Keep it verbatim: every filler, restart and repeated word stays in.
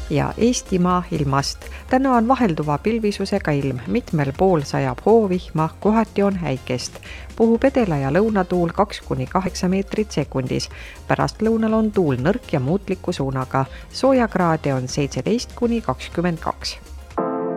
ja Eestimaa ilmast. Täna on vahelduva pilvisusega ilm, mitmel pool sajab hoovihma, kohati on häikest. Puhub edela- ja lõunatuul kaks kuni kaheksa meetrit sekundis. Pärast lõunal on tuul nõrk ja muutliku suunaga. Soojakraade on seitseteist kuni kakskümmend kaks.